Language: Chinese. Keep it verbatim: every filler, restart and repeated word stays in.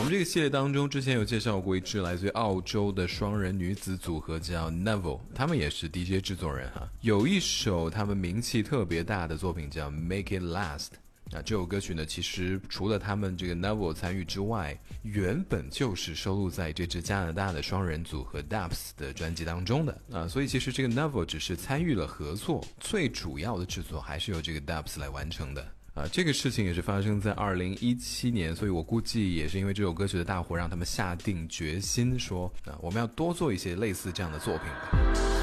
们这个系列当中之前有介绍过一支来自于澳洲的双人女子组合叫 Neville， 他们也是 D J 制作人哈。有一首他们名气特别大的作品叫 Make It Last，那这首歌曲呢，其实除了他们这个 Neville 参与之外，原本就是收录在这支加拿大的双人组合 Dubs 的专辑当中的啊，所以其实这个 Neville 只是参与了合作，最主要的制作还是由这个 Dubs 来完成的啊。这个事情也是发生在二零一七年，所以我估计也是因为这首歌曲的大火，让他们下定决心说啊，我们要多做一些类似这样的作品吧。